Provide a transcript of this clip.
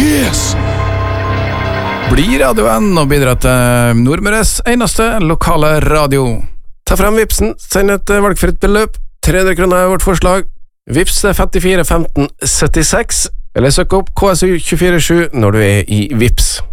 Yes! Bli radioen og bidra til Nordmøres eneste lokale radio. Ta frem Vipsen, send et valgfritt beløp. 300 kroner er vårt forslag. Vips 54 15 76, eller søk opp KSU 247 når du er i Vips.